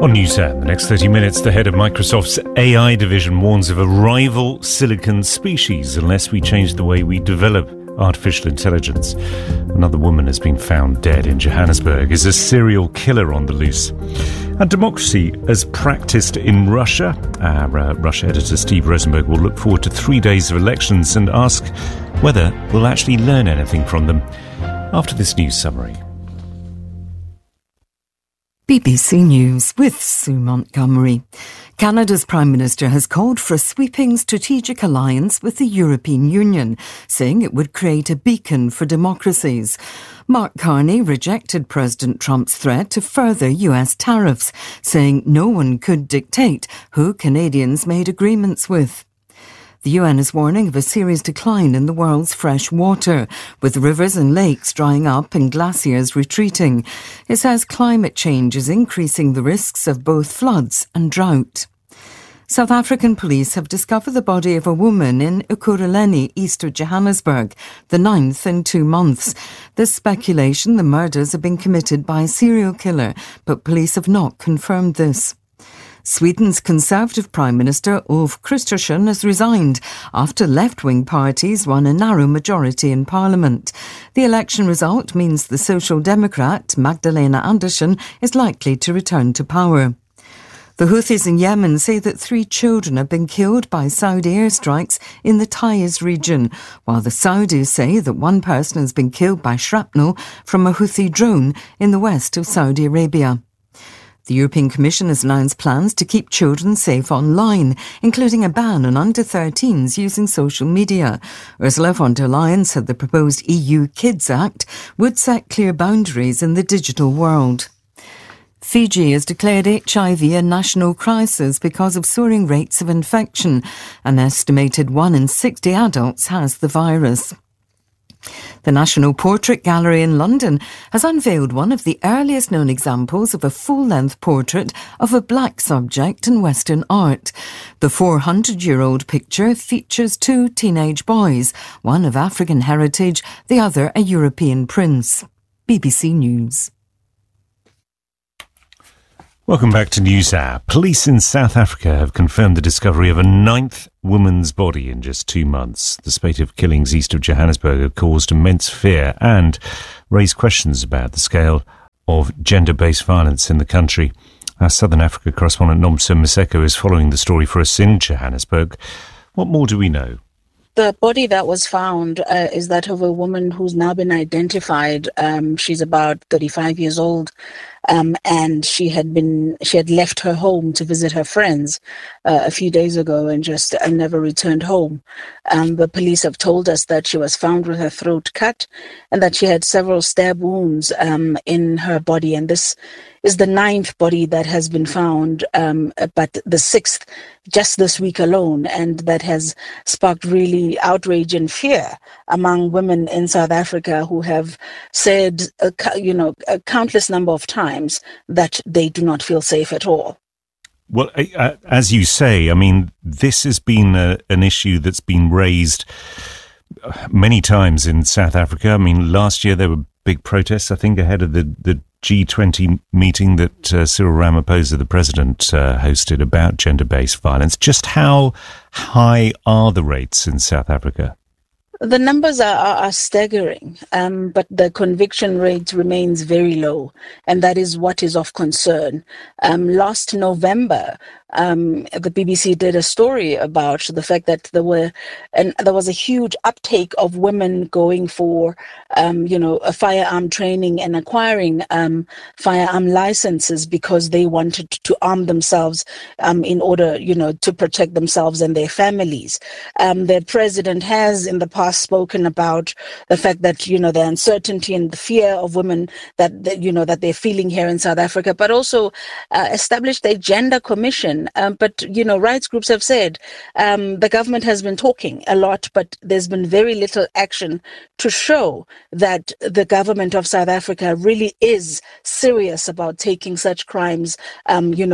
On NewsHour, the next 30 minutes, the head of Microsoft's AI division warns of a rival silicon species unless we change the way we develop artificial intelligence. Another woman has been found dead in Johannesburg. Is a serial killer on the loose? And democracy as practiced in Russia? Our Russia editor Steve Rosenberg will look forward to 3 days of elections and ask whether we'll actually learn anything from them after this news summary. BBC News with Sue Montgomery. Canada's Prime Minister has called for a sweeping strategic alliance with the European Union, saying it would create a beacon for democracies. Mark Carney rejected President Trump's threat to further US tariffs, saying no one could dictate who Canadians made agreements with. The UN is warning of a serious decline in the world's fresh water, with rivers and lakes drying up and glaciers retreating. It says climate change is increasing the risks of both floods and drought. South African police have discovered the body of a woman in Ekurhuleni, east of Johannesburg, the 9th in 2 months. There's speculation the murders have been committed by a serial killer, but police have not confirmed this. Sweden's Conservative Prime Minister Ulf Kristersson has resigned after left-wing parties won a narrow majority in Parliament. The election result means the Social Democrat Magdalena Andersson is likely to return to power. The Houthis in Yemen say that 3 children have been killed by Saudi airstrikes in the Taiz region, while the Saudis say that 1 person has been killed by shrapnel from a Houthi drone in the west of Saudi Arabia. The European Commission has announced plans to keep children safe online, including a ban on under-13s using social media. Ursula von der Leyen said the proposed EU Kids Act would set clear boundaries in the digital world. Fiji has declared HIV a national crisis because of soaring rates of infection. An estimated 1 in 60 adults has the virus. The National Portrait Gallery in London has unveiled one of the earliest known examples of a full-length portrait of a black subject in Western art. The 400-year-old picture features 2 teenage boys, one of African heritage, the other a European prince. BBC News. Welcome back to NewsHour. Police in South Africa have confirmed the discovery of a 9th woman's body in just 2 months. The spate of killings east of Johannesburg have caused immense fear and raised questions about the scale of gender-based violence in the country. Our Southern Africa correspondent Nomsa Maseko is following the story for us in Johannesburg. What more do we know? The body that was found is that of a woman who's now been identified. She's about 35 years old. And she had left her home to visit her friends a few days ago and just never returned home. The police have told us that she was found with her throat cut and that she had several stab wounds in her body. And this is the 9th body that has been found, but the 6th just this week alone. And that has sparked really outrage and fear among women in South Africa who have said, a countless number of times that they do not feel safe at all. Well, as you say, I mean, this has been an issue that's been raised many times in South Africa. I mean, last year there were big protests, I think, ahead of the G20 meeting that Cyril Ramaphosa, the president, hosted about gender-based violence. Just how high are the rates in South Africa? The numbers are staggering, but the conviction rate remains very low, and that is what is of concern. Last November, the BBC did a story about the fact that there was a huge uptake of women going for, a firearm training and acquiring firearm licenses because they wanted to arm themselves in order, to protect themselves and their families. The president has in the past spoken about the fact that, the uncertainty and the fear of women that they're feeling here in South Africa, but also established a gender commission. But rights groups have said the government has been talking a lot, but there's been very little action to show that the government of South Africa really is serious about taking such crimes,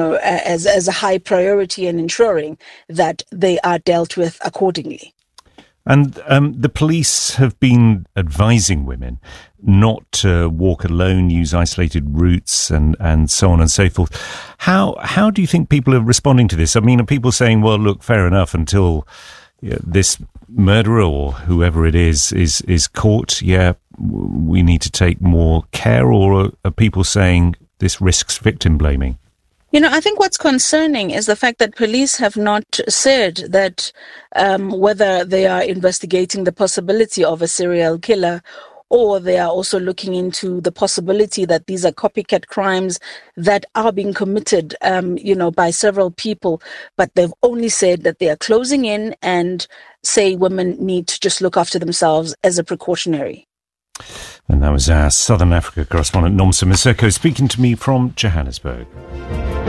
as a high priority and ensuring that they are dealt with accordingly. And the police have been advising women not to walk alone, use isolated routes, and so on and so forth. How do you think people are responding to this? I mean, are people saying, well, look, fair enough, until this murderer or whoever it is caught, we need to take more care? Or are people saying this risks victim blaming? I think what's concerning is the fact that police have not said that whether they are investigating the possibility of a serial killer, or they are also looking into the possibility that these are copycat crimes that are being committed, by several people. But they've only said that they are closing in and say women need to just look after themselves as a precautionary. And that was our Southern Africa correspondent, Nomsa Maseko, speaking to me from Johannesburg.